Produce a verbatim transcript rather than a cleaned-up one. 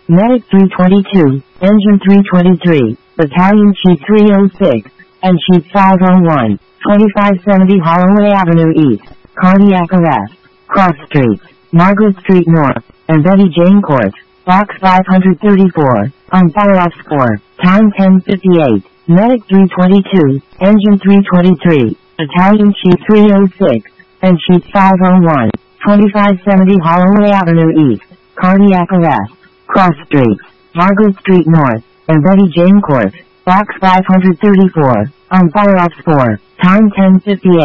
Medic three twenty-two, Engine three twenty-three, Battalion Chief three oh six, and Chief five oh one, twenty-five seventy Holloway Avenue East, cardiac arrest, cross streets, Margaret Street North, and Betty Jane Court, Box five thirty-four, on follow-up score, time ten fifty-eight, Medic three twenty-two, Engine three twenty-three, Battalion Chief three oh six, and Chief five oh one, twenty-five seventy Holloway Avenue East, cardiac arrest, cross streets, Margaret Street North, and Betty Jane Court, Box five thirty-four, on follow-up score, time ten fifty-eight.